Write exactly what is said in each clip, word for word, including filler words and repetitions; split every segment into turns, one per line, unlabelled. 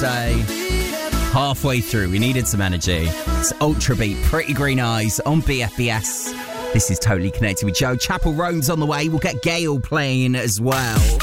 Day. Halfway through, we needed some energy. It's Ultra Beat, Pretty Green Eyes on B F B S. This is Totally Connected with Joe. Chapel Roan's on the way. We'll get Gail playing as well.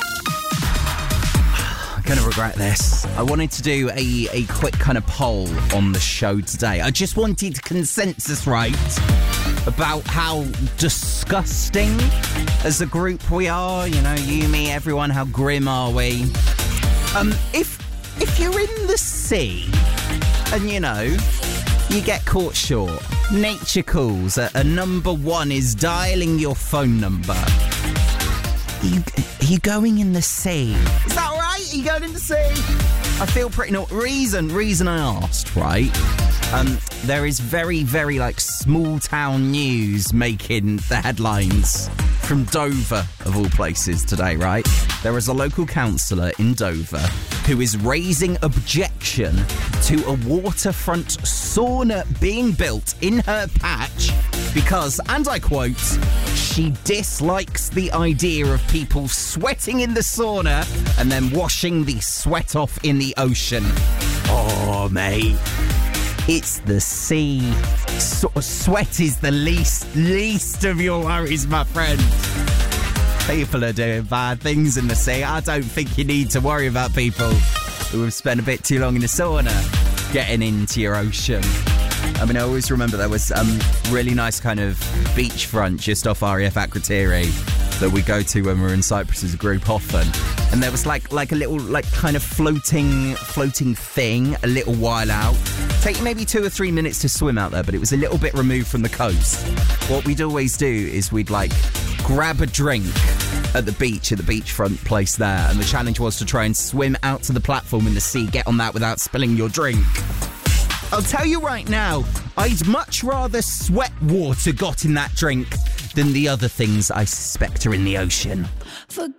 I'm going to regret this. I wanted to do a, a quick kind of poll on the show today. I just wanted consensus, right, about how disgusting as a group we are. You know, you, me, everyone, how grim are we? Um, if if you're in the sea and, you know, you get caught short, nature calls, a, a number one is dialing your phone number. Are you, are you going in the sea? Is that right? Are you going in the sea? I feel pretty... No, reason, reason I asked, right? Um, there is very, very, like, small town news making the headlines from Dover, of all places, today, right? There is a local councillor in Dover who is raising objection to a waterfront sauna being built in her patch because, and I quote, she dislikes the idea of people sweating in the sauna and then washing the sweat off in the ocean. Oh, mate. It's the sea. So- sweat is the least, least of your worries, my friend. People are doing bad things in the sea. I don't think you need to worry about people who have spent a bit too long in the sauna getting into your ocean. I mean, I always remember there was um really nice kind of beachfront just off R A F Akrotiri that we go to when we're in Cyprus as a group often. And there was like like a little like kind of floating floating thing a little while out. Take maybe two or three minutes to swim out there, but it was a little bit removed from the coast. What we'd always do is we'd like grab a drink at the beach, at the beachfront place there, and the challenge was to try and swim out to the platform in the sea, get on that without spilling your drink. I'll tell you right now, I'd much rather sweat water got in that drink than the other things I suspect are in the ocean.